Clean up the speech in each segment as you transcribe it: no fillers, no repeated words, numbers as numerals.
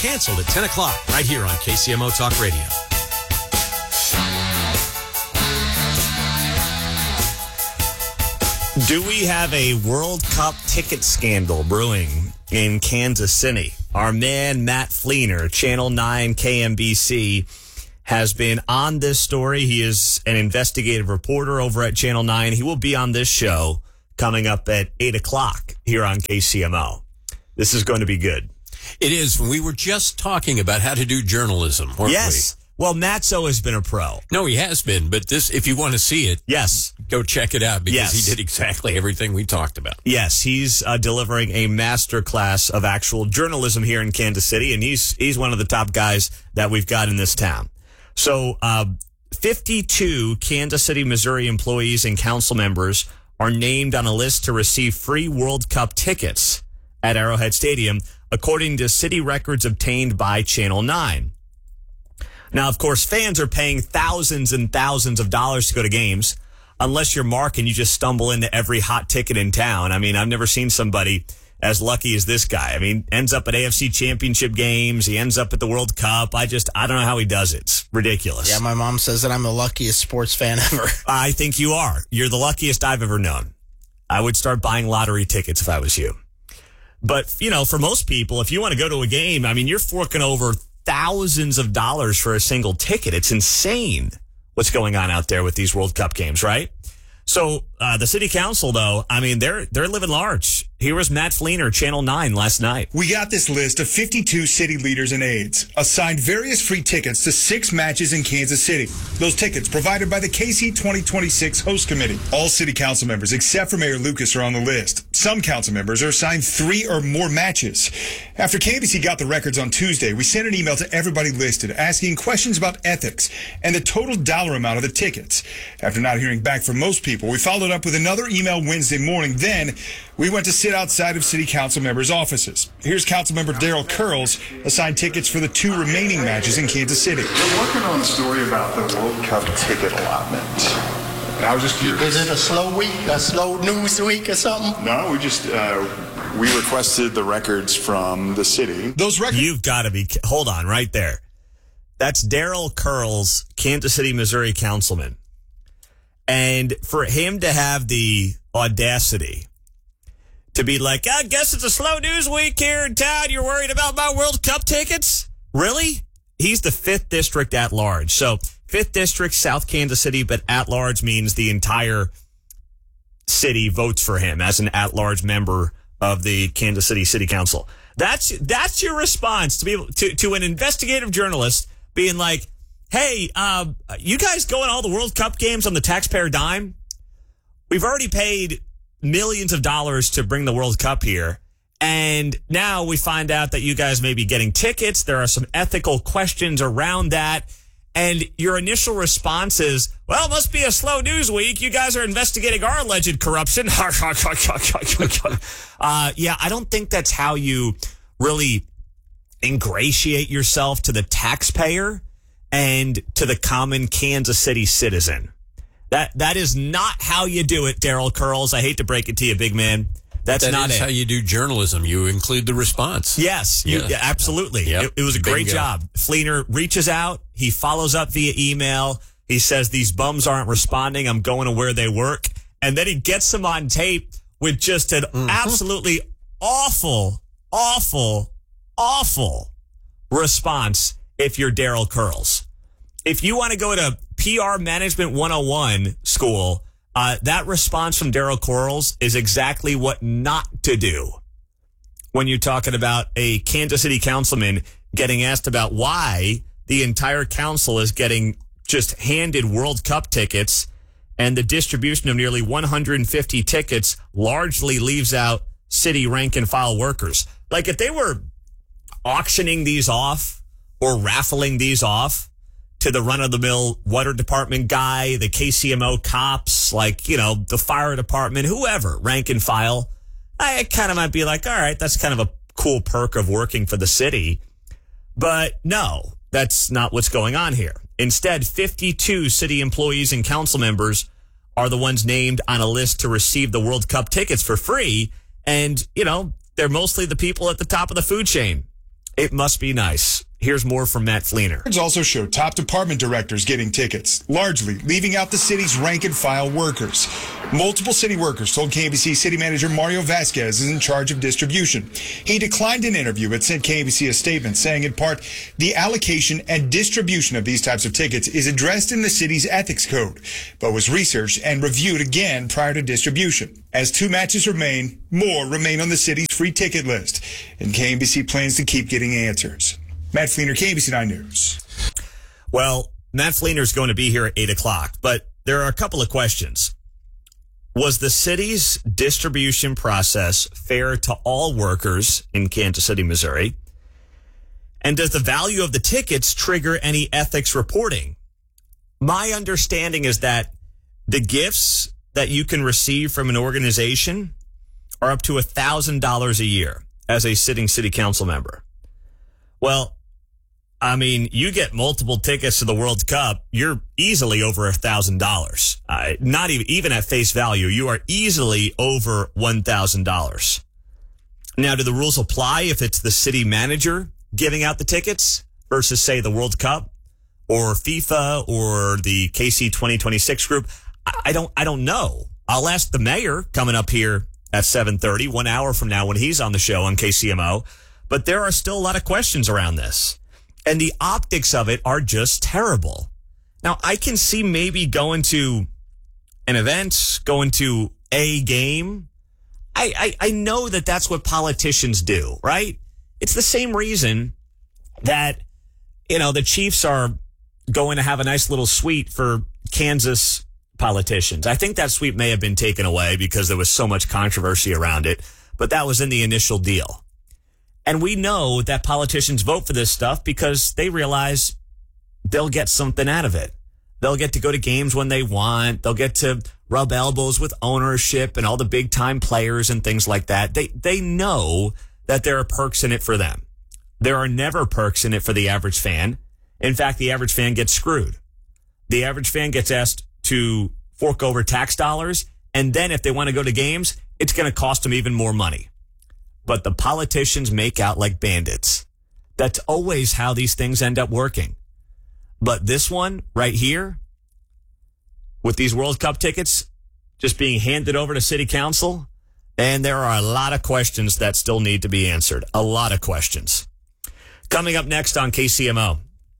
Canceled at 10 o'clock right here on KCMO Talk Radio. Do we have a World Cup ticket scandal brewing in Kansas City? Our man, Matt Fleener, Channel 9 KMBC, has been on this story. He is an investigative reporter over at Channel 9. He will be on this show coming up at 8 o'clock here on KCMO. This is going to be good. It is. We were just talking about how to do journalism, weren't we? Yes. Well, Matt's always been a pro. No, he has been. But this, if you want to see it, yes, go check it out because yes, he did exactly everything we talked about. Yes, he's delivering a master class of actual journalism here in Kansas City, and he's one of the top guys that we've got in this town. So 52 Kansas City, Missouri employees and council members are named on a list to receive free World Cup tickets at Arrowhead Stadium, according to city records obtained by Channel 9. Now, of course, fans are paying thousands and thousands of dollars to go to games, unless you're Mark and you just stumble into every hot ticket in town. I mean, I've never seen somebody as lucky as this guy. I mean, ends up at AFC Championship games. He ends up at the World Cup. I don't know how he does it. It's ridiculous. Yeah, my mom says that I'm the luckiest sports fan ever. I think you are. You're the luckiest I've ever known. I would start buying lottery tickets if I was you. But, you know, for most people, if you want to go to a game, I mean, you're forking over thousands of dollars for a single ticket. It's insane what's going on out there with these World Cup games, right? So the city council, though, I mean, they're living large. Here was Matt Fleener, Channel 9, last night. We got this list of 52 city leaders and aides assigned various free tickets to 6 matches in Kansas City. Those tickets provided by the KC 2026 host committee. All city council members, except for Mayor Lucas, are on the list. Some council members are assigned 3 or more matches. After KBC got the records on Tuesday, we sent an email to everybody listed asking questions about ethics and the total dollar amount of the tickets. After not hearing back from most people, we followed up with another email Wednesday morning. Then we went to sit outside of city council members' offices. Here's Councilmember Daryl Curls, assigned tickets for the 2 remaining matches in Kansas City. We're working on a story about the World Cup ticket allotment. And I was just curious. Is it a slow week, a slow news week or something? No, we requested the records from the city. Those records. You've got to be, hold on right there. That's Daryl Curls, Kansas City, Missouri councilman. And for him to have the audacity to be like, I guess it's a slow news week here in town. You're worried about my World Cup tickets? Really? He's the 5th district at large. So 5th district, South Kansas City, but at large means the entire city votes for him as an at-large member of the Kansas City City Council. That's your response to an investigative journalist being like, hey, you guys going all the World Cup games on the taxpayer dime? We've already paid millions of dollars to bring the World Cup here. And now we find out that you guys may be getting tickets. There are some ethical questions around that. And your initial response is, well, it must be a slow news week. You guys are investigating our alleged corruption. Yeah, I don't think that's how you really ingratiate yourself to the taxpayer and to the common Kansas City citizen. That is not how you do it, Daryl Curls. I hate to break it to you, big man. That's not it. That is how you do journalism. You include the response. Yes, yeah, absolutely. Yep. It was a great Bingo. job. Fleener reaches out. He follows up via email. He says, these bums aren't responding. I'm going to where they work. And then he gets them on tape with just an absolutely awful response if you're Daryl Curls. If you want to go to PR Management 101 school, that response from Daryl Curls is exactly what not to do when you're talking about a Kansas City councilman getting asked about why the entire council is getting just handed World Cup tickets, and the distribution of nearly 150 tickets largely leaves out city rank and file workers. Like if they were auctioning these off or raffling these off to the run-of-the-mill water department guy, the KCMO cops, like, you know, the fire department, whoever, rank and file, I kind of might be like, all right, that's kind of a cool perk of working for the city. But no, that's not what's going on here. Instead, 52 city employees and council members are the ones named on a list to receive the World Cup tickets for free. And, you know, they're mostly the people at the top of the food chain. It must be nice. Here's more from Matt Fleener. Records also show top department directors getting tickets, largely leaving out the city's rank-and-file workers. Multiple city workers told KMBC City Manager Mario Vasquez is in charge of distribution. He declined an interview but sent KMBC a statement saying, in part, the allocation and distribution of these types of tickets is addressed in the city's ethics code, but was researched and reviewed again prior to distribution. As 2 matches remain, more remain on the city's free ticket list, and KMBC plans to keep getting answers. Matt Fleener, KMBC 9 News. Well, Matt Fleener is going to be here at 8 o'clock, but there are a couple of questions. Was the city's distribution process fair to all workers in Kansas City, Missouri? And does the value of the tickets trigger any ethics reporting? My understanding is that the gifts that you can receive from an organization are up to $1,000 a year as a sitting city council member. Well, I mean, you get multiple tickets to the World Cup, you're easily over $1,000. Not even at face value, you are easily over $1,000. Now, do the rules apply if it's the city manager giving out the tickets versus, say, the World Cup or FIFA or the KC 2026 group? I don't know. I'll ask the mayor coming up here at 7:30, 1 hour from now when he's on the show on KCMO. But there are still a lot of questions around this. And the optics of it are just terrible. Now, I can see maybe going to an event, going to a game. I know that that's what politicians do, right? It's the same reason that, the Chiefs are going to have a nice little suite for Kansas politicians. I think that suite may have been taken away because there was so much controversy around it, but that was in the initial deal. And we know that politicians vote for this stuff because they realize they'll get something out of it. They'll get to go to games when they want. They'll get to rub elbows with ownership and all the big time players and things like that. They know that there are perks in it for them. There are never perks in it for the average fan. In fact, the average fan gets screwed. The average fan gets asked to fork over tax dollars. And then if they want to go to games, it's going to cost them even more money. But the politicians make out like bandits. That's always how these things end up working. But this one right here, with these World Cup tickets just being handed over to city council, and there are a lot of questions that still need to be answered. A lot of questions. Coming up next on KCMO.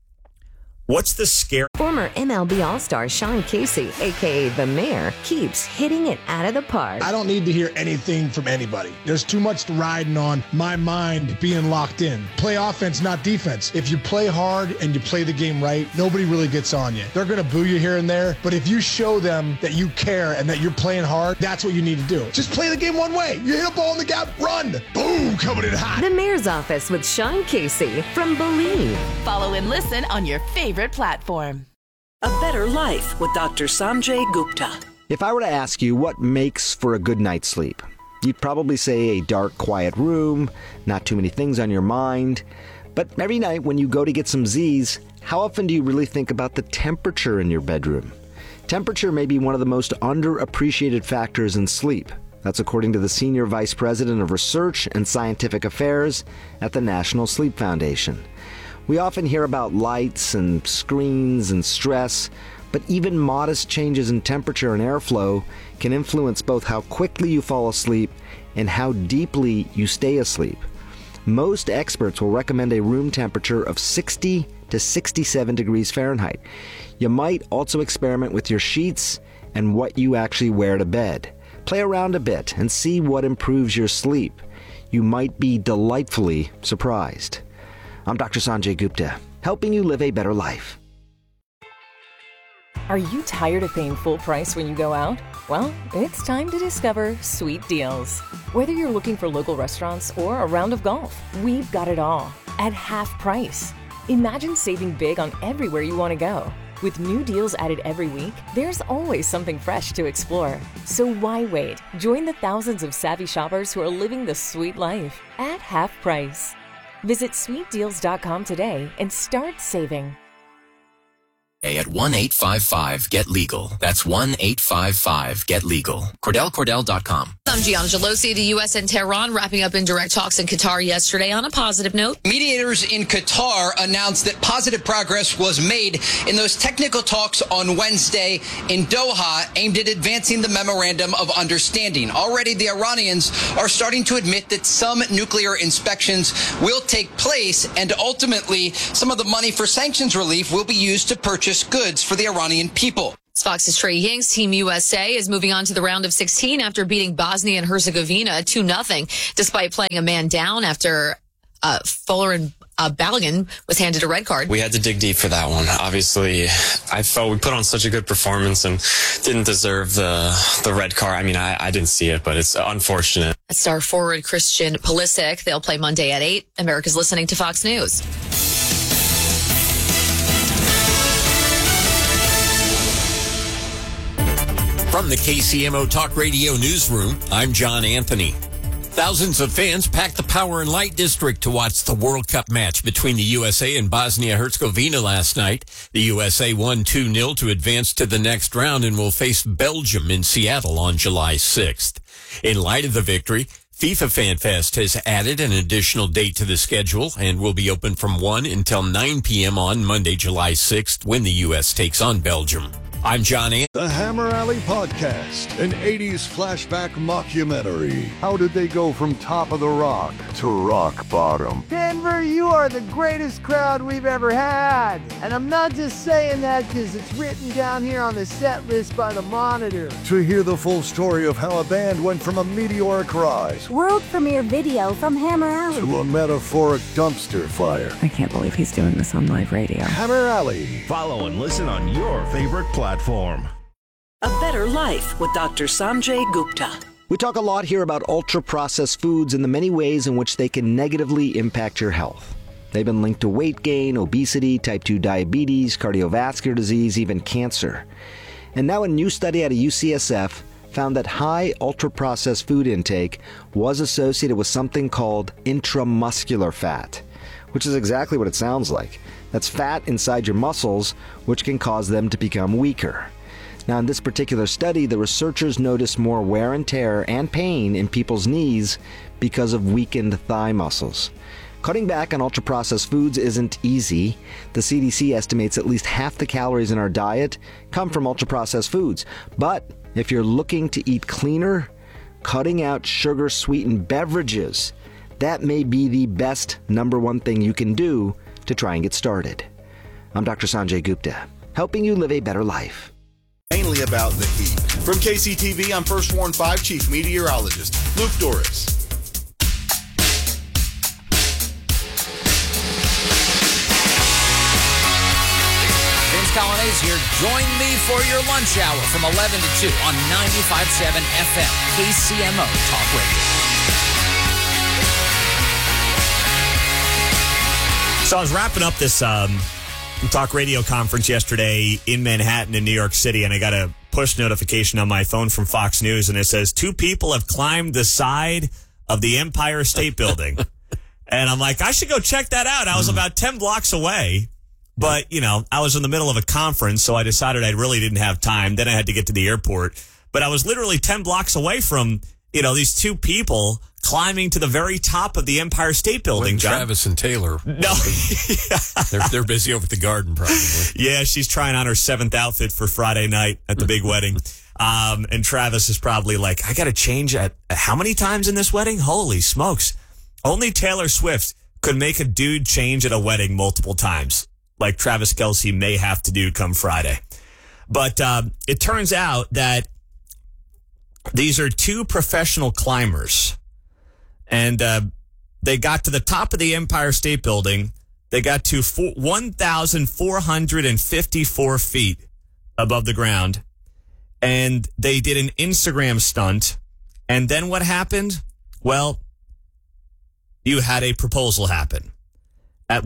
What's the scare? Former MLB All-Star Sean Casey, a.k.a. The Mayor, keeps hitting it out of the park. I don't need to hear anything from anybody. There's too much riding on my mind being locked in. Play offense, not defense. If you play hard and you play the game right, nobody really gets on you. They're going to boo you here and there, but if you show them that you care and that you're playing hard, that's what you need to do. Just play the game one way. You hit a ball in the gap, run. Boom, coming in hot. The Mayor's Office with Sean Casey from Believe. Follow and listen on your favorite platform. A Better Life with Dr. Sanjay Gupta. If I were to ask you what makes for a good night's sleep, you'd probably say a dark, quiet room, not too many things on your mind. But every night when you go to get some Z's, how often do you really think about the temperature in your bedroom? Temperature may be one of the most underappreciated factors in sleep. That's according to the Senior Vice President of Research and Scientific Affairs at the National Sleep Foundation. We often hear about lights and screens and stress, but even modest changes in temperature and airflow can influence both how quickly you fall asleep and how deeply you stay asleep. Most experts will recommend a room temperature of 60 to 67 degrees Fahrenheit. You might also experiment with your sheets and what you actually wear to bed. Play around a bit and see what improves your sleep. You might be delightfully surprised. I'm Dr. Sanjay Gupta, helping you live a better life. Are you tired of paying full price when you go out? Well, it's time to discover Sweet Deals. Whether you're looking for local restaurants or a round of golf, we've got it all at half price. Imagine saving big on everywhere you want to go. With new deals added every week, there's always something fresh to explore. So why wait? Join the thousands of savvy shoppers who are living the sweet life at half price. Visit sweetdeals.com today and start saving. At 1-855-GET-LEGAL. That's 1-855-GET-LEGAL. CordellCordell.com. I'm Gian Gelosi. The U.S. and Tehran wrapping up indirect talks in Qatar yesterday on a positive note. Mediators in Qatar announced that positive progress was made in those technical talks on Wednesday in Doha aimed at advancing the memorandum of understanding. Already, the Iranians are starting to admit that some nuclear inspections will take place, and ultimately, some of the money for sanctions relief will be used to purchase goods for the Iranian people. Fox's Trey Ying's Team USA is moving on to the round of 16 after beating Bosnia and Herzegovina 2-0, despite playing a man down after Folarin Balogun was handed a red card. We had to dig deep for that one. Obviously, I felt we put on such a good performance and didn't deserve the red card. I mean, I didn't see it, but it's unfortunate. Star forward Christian Pulisic. They'll play Monday at 8. America's listening to Fox News. From the KCMO Talk Radio Newsroom, I'm John Anthony. Thousands of fans packed the Power and Light District to watch the World Cup match between the USA and Bosnia-Herzegovina last night. The USA won 2-0 to advance to the next round and will face Belgium in Seattle on July 6th. In light of the victory, FIFA Fan Fest has added an additional date to the schedule and will be open from 1 until 9 p.m. on Monday, July 6th, when the U.S. takes on Belgium. I'm John Anthony. The Hammer Alley Podcast, an 80s flashback mockumentary. How did they go from top of the rock to rock bottom? Denver, you are the greatest crowd we've ever had. And I'm not just saying that because it's written down here on the set list by the Monitor. To hear the full story of how a band went from a meteoric rise, world premiere video from Hammer Alley, to a metaphoric dumpster fire. I can't believe he's doing this on live radio. Hammer Alley. Follow and listen on your favorite platform. A Better Life with Dr. Sanjay Gupta. We talk a lot here about ultra-processed foods and the many ways in which they can negatively impact your health. They've been linked to weight gain, obesity, type 2 diabetes, cardiovascular disease, even cancer. And now a new study out of UCSF found that high ultra-processed food intake was associated with something called intramuscular fat, which is exactly what it sounds like. That's fat inside your muscles, which can cause them to become weaker. Now, in this particular study, the researchers noticed more wear and tear and pain in people's knees because of weakened thigh muscles. Cutting back on ultra-processed foods isn't easy. The CDC estimates at least half the calories in our diet come from ultra-processed foods. But if you're looking to eat cleaner, cutting out sugar-sweetened beverages, that may be the best number one thing you can do to try and get started. I'm Dr. Sanjay Gupta, helping you live a better life. Mainly about the heat. From KCTV, I'm First Warn 5 Chief Meteorologist Luke Doris. Vince Colonnese here. Join me for your lunch hour from 11 to 2 on 95.7 FM, KCMO Talk Radio. So I was wrapping up this talk radio conference yesterday in Manhattan in New York City, and I got a push notification on my phone from Fox News, and it says 2 people have climbed the side of the Empire State Building. And I'm like, I should go check that out. I was about 10 blocks away, but, you know, I was in the middle of a conference, so I decided I really didn't have time. Then I had to get to the airport. But I was literally 10 blocks away from, you know, these 2 people climbing to the very top of the Empire State Building, John. Travis and Taylor. No. They're busy over at the garden, probably. Yeah, she's trying on her 7th outfit for Friday night at the big wedding. And Travis is probably like, I got to change at how many times in this wedding? Holy smokes. Only Taylor Swift could make a dude change at a wedding multiple times, like Travis Kelce may have to do come Friday. But it turns out that these are 2 professional climbers. And they got to the top of the Empire State Building. They got to 1,454 feet above the ground. And they did an Instagram stunt. And then what happened? Well, you had a proposal happen. At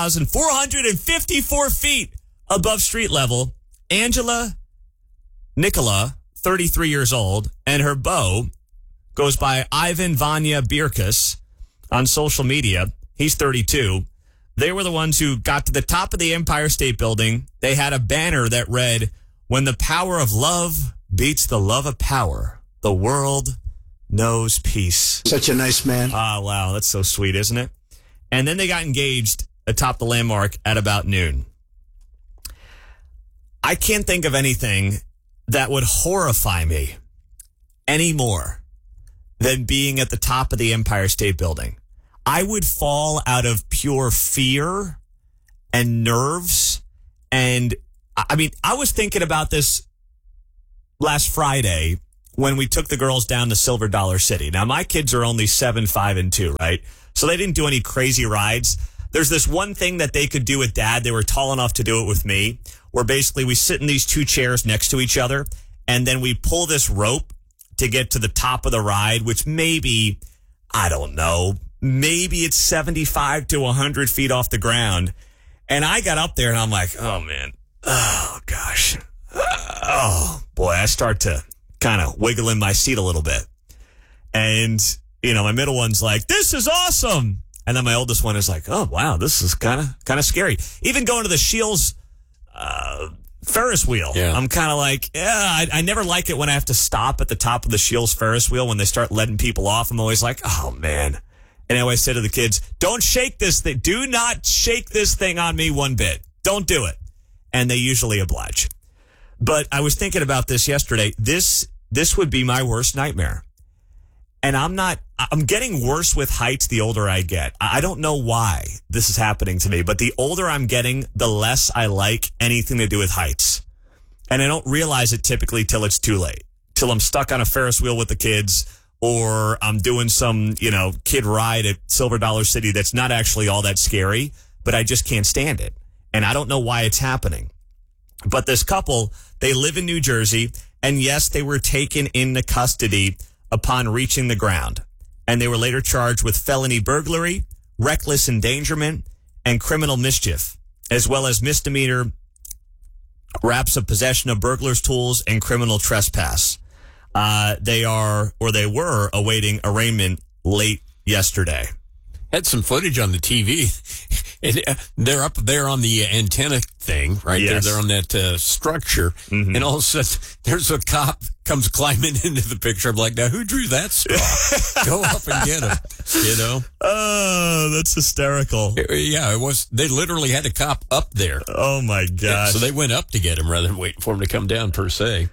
1,454 feet above street level, Angela Nicola, 33 years old, and her beau goes by Ivan Vanya Birkus on social media. He's 32. They were the ones who got to the top of the Empire State Building. They had a banner that read, "When the power of love beats the love of power, the world knows peace." Such a nice man. Ah, wow. That's so sweet, isn't it? And then they got engaged atop the landmark at about noon. I can't think of anything that would horrify me any more than being at the top of the Empire State Building. I would fall out of pure fear and nerves. And I mean, I was thinking about this last Friday when we took the girls down to Silver Dollar City. Now, my kids are only 7, 5, and 2, right? So they didn't do any crazy rides. There's this one thing that they could do with Dad. They were tall enough to do it with me, where basically we sit in these two chairs next to each other, and then we pull this rope to get to the top of the ride, which maybe, I don't know, maybe it's 75 to 100 feet off the ground. And I got up there and I'm like, oh man, oh gosh. Oh boy, I start to kind of wiggle in my seat a little bit. And, you know, my middle one's like, this is awesome. And then my oldest one is like, oh wow, this is kind of scary. Even going to the Shields, Ferris wheel. Yeah. I'm kind of like, I never like it when I have to stop at the top of the Shields Ferris wheel when they start letting people off. I'm always like, oh man. And I always say to the kids, don't shake this thing. Do not shake this thing on me one bit. Don't do it. And they usually oblige. But I was thinking about this yesterday. This would be my worst nightmare. And I'm getting worse with heights the older I get. I don't know why this is happening to me, but the older I'm getting, the less I like anything to do with heights. And I don't realize it typically till it's too late, till I'm stuck on a Ferris wheel with the kids, or I'm doing some, kid ride at Silver Dollar City that's not actually all that scary, but I just can't stand it. And I don't know why it's happening. But this couple, they live in New Jersey, and yes, they were taken into custody upon reaching the ground. And they were later charged with felony burglary, reckless endangerment, and criminal mischief, as well as misdemeanor raps of possession of burglar's tools and criminal trespass. They were awaiting arraignment late yesterday. Had some footage on the TV. And they're up there on the antenna thing, right? Yes. They're on that structure. Mm-hmm. And all of a sudden, there's a cop comes climbing into the picture. I'm like, now who drew that straw? Go up and get him, Oh, that's hysterical. Yeah, it was. They literally had a cop up there. Oh, my gosh. So they went up to get him rather than waiting for him to come down, per se.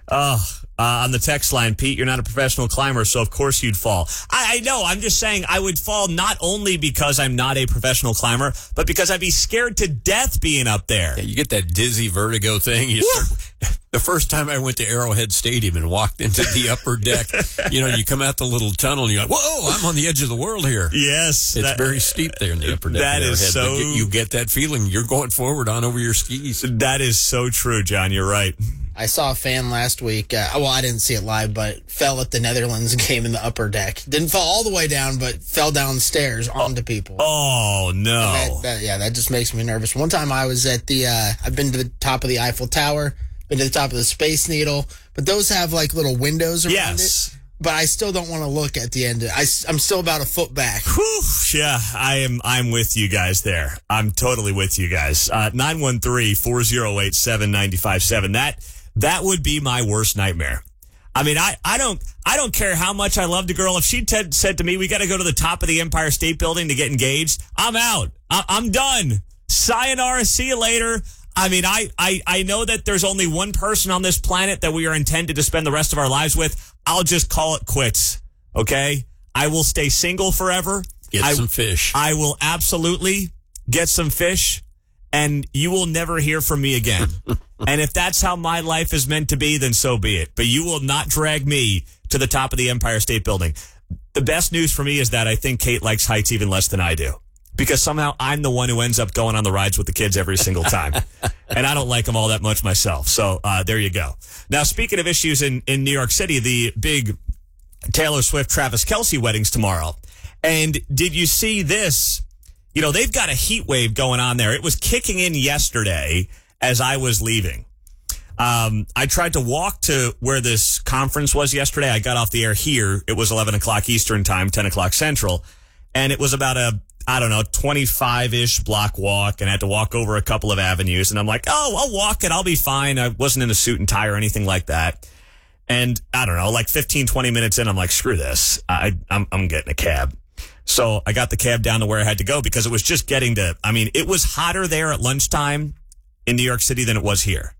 On the text line, Pete, you're not a professional climber, so of course you'd fall. I know. I'm just saying I would fall not only because I'm not a professional climber, but because I'd be scared to death being up there. Yeah, you get that dizzy vertigo thing. The first time I went to Arrowhead Stadium and walked into the upper deck, you come out the little tunnel and you're like, whoa, I'm on the edge of the world here. Yes. It's very steep there in the upper deck. That is so... You get that feeling. You're going forward on over your skis. That is so true, John. You're right. I saw a fan last week. I didn't see it live, but fell at the Netherlands game in the upper deck. Didn't fall all the way down, but fell downstairs onto people. Oh, no. That just makes me nervous. One time I was at I've been to the top of the Eiffel Tower, been to the top of the Space Needle, but those have like little windows around it. But I still don't want to look at the end. I'm still about a foot back. Whew, yeah, I'm with you guys there. I'm totally with you guys. 913-408-7957. That would be my worst nightmare. I mean, I don't care how much I loved a girl. If she said to me, we got to go to the top of the Empire State Building to get engaged, I'm out. I'm done. Sayonara, see you later. I mean, I know that there's only one person on this planet that we are intended to spend the rest of our lives with. I'll just call it quits, okay? I will stay single forever. Get some fish. I will absolutely get some fish, and you will never hear from me again. And if that's how my life is meant to be, then so be it. But you will not drag me to the top of the Empire State Building. The best news for me is that I think Kate likes heights even less than I do. Because somehow I'm the one who ends up going on the rides with the kids every single time. And I don't like them all that much myself. So there you go. Now, speaking of issues in New York City, the big Taylor Swift, Travis Kelce weddings tomorrow. And did you see this? They've got a heat wave going on there. It was kicking in yesterday as I was leaving. I tried to walk to where this conference was yesterday. I got off the air here. It was 11 o'clock Eastern time, 10 o'clock Central. And it was about a I don't know, 25-ish block walk, and I had to walk over a couple of avenues. And I'm like, oh, I'll walk it. I'll be fine. I wasn't in a suit and tie or anything like that. And I don't know, like 15, 20 minutes in, I'm like, screw this. I'm getting a cab. So I got the cab down to where I had to go because it was just getting to, I mean, it was hotter there at lunchtime in New York City than it was here.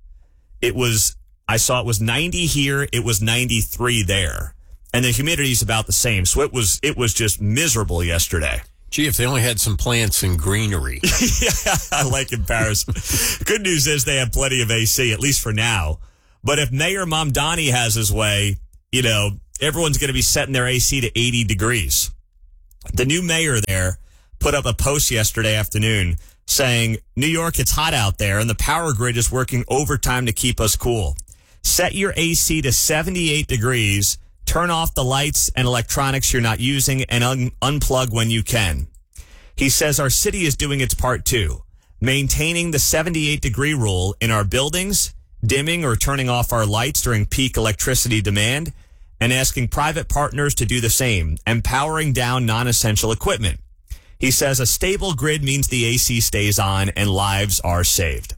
I saw it was 90 here. It was 93 there. And the humidity is about the same. So it was just miserable yesterday. Gee, if they only had some plants and greenery. Yeah, I like in Paris. Good news is they have plenty of AC, at least for now. But if Mayor Mamdani has his way, you know, everyone's going to be setting their AC to 80 degrees. The new mayor there put up a post yesterday afternoon saying, New York, it's hot out there, and the power grid is working overtime to keep us cool. Set your AC to 78 degrees. Turn off the lights and electronics you're not using and unplug when you can. He says our city is doing its part too, maintaining the 78-degree rule in our buildings, dimming or turning off our lights during peak electricity demand, and asking private partners to do the same, and powering down non-essential equipment. He says a stable grid means the AC stays on and lives are saved.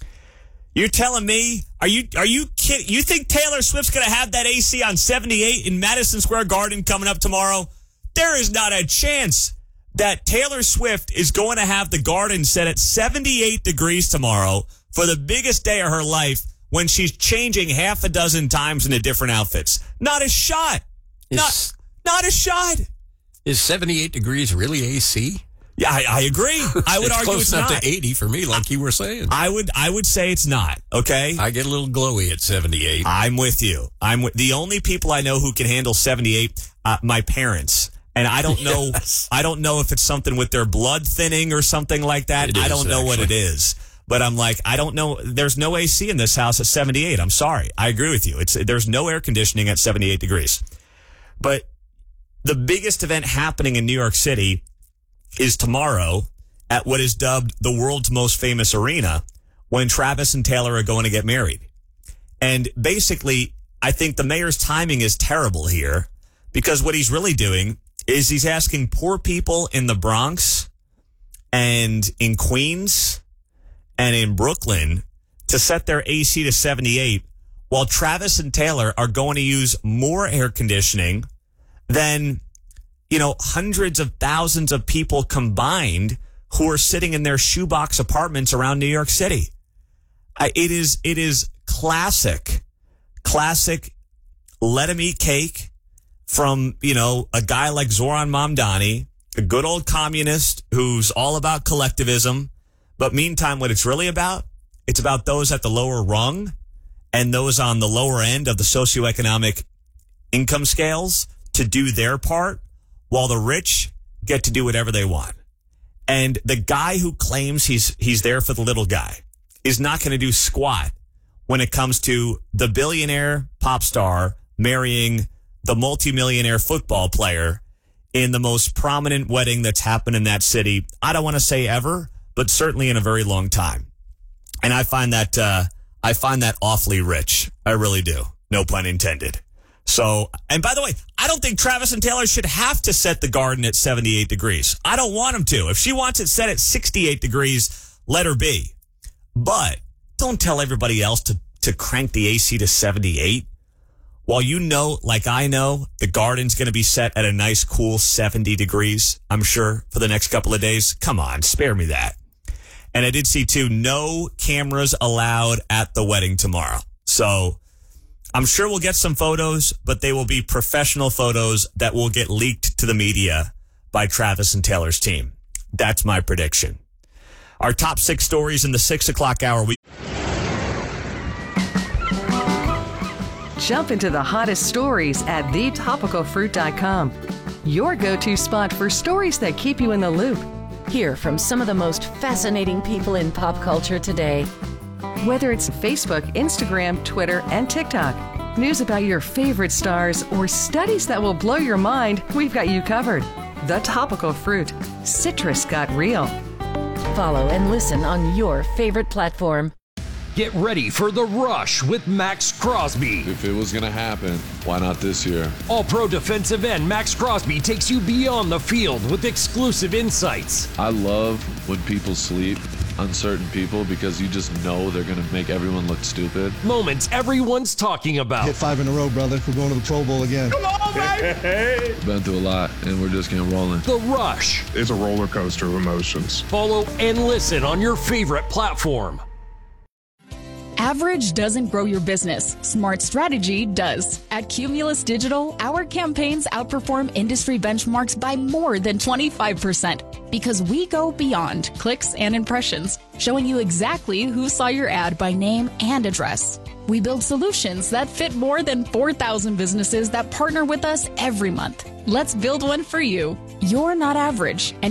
You're telling me, are you kidding? You think Taylor Swift's going to have that AC on 78 in Madison Square Garden coming up tomorrow? There is not a chance that Taylor Swift is going to have the Garden set at 78 degrees tomorrow for the biggest day of her life when she's changing half a dozen times into different outfits. Not a shot. Not a shot. Is 78 degrees really AC? Yeah, I agree. I would argue it's not. Close enough to 80 for me, like you were saying. I would say it's not, okay? I get a little glowy at 78. I'm with you. The only people I know who can handle 78, my parents. And I don't know, yes. I don't know if it's something with their blood thinning or something like that. I don't know what it is. But I'm like, I don't know. There's no AC in this house at 78. I'm sorry. I agree with you. There's no air conditioning at 78 degrees. But the biggest event happening in New York City is tomorrow at what is dubbed the world's most famous arena when Travis and Taylor are going to get married. And basically, I think the mayor's timing is terrible here because what he's really doing is he's asking poor people in the Bronx and in Queens and in Brooklyn to set their AC to 78 while Travis and Taylor are going to use more air conditioning than, you know, hundreds of thousands of people combined who are sitting in their shoebox apartments around New York City. It is classic let him eat cake from, you know, a guy like Zoran Mamdani, a good old communist who's all about collectivism. But meantime, what it's really about, it's about those at the lower rung and those on the lower end of the socioeconomic income scales to do their part, while the rich get to do whatever they want. And the guy who claims he's there for the little guy is not going to do squat when it comes to the billionaire pop star marrying the multimillionaire football player in the most prominent wedding that's happened in that city. I don't want to say ever, but certainly in a very long time. And I find that awfully rich. I really do. No pun intended. So, and by the way, I don't think Travis and Taylor should have to set the Garden at 78 degrees. I don't want them to. If she wants it set at 68 degrees, let her be. But don't tell everybody else to crank the AC to 78. While you know, like I know, the Garden's going to be set at a nice, cool 70 degrees, I'm sure, for the next couple of days. Come on, spare me that. And I did see, too, no cameras allowed at the wedding tomorrow. So I'm sure we'll get some photos, but they will be professional photos that will get leaked to the media by Travis and Taylor's team. That's my prediction. Our top 6 stories in the 6 o'clock hour. Jump into the hottest stories at thetopicalfruit.com. Your go-to spot for stories that keep you in the loop. Hear from some of the most fascinating people in pop culture today. Whether it's Facebook, Instagram, Twitter, and TikTok, news about your favorite stars, or studies that will blow your mind, we've got you covered. The Topical Fruit. Citrus got real. Follow and listen on your favorite platform. Get ready for The Rush with Max Crosby. If it was going to happen, why not this year? All-Pro defensive end Max Crosby takes you beyond the field with exclusive insights. I love when people sleep on certain people because you just know they're going to make everyone look stupid. Moments everyone's talking about. Hit 5 in a row, brother. We're going to the Pro Bowl again. Come on, baby! Been through a lot, and we're just getting rolling. The Rush. It's a roller coaster of emotions. Follow and listen on your favorite platform. Average doesn't grow your business. Smart strategy does. At Cumulus Digital, our campaigns outperform industry benchmarks by more than 25% because we go beyond clicks and impressions, showing you exactly who saw your ad by name and address. We build solutions that fit more than 4,000 businesses that partner with us every month. Let's build one for you. You're not average, and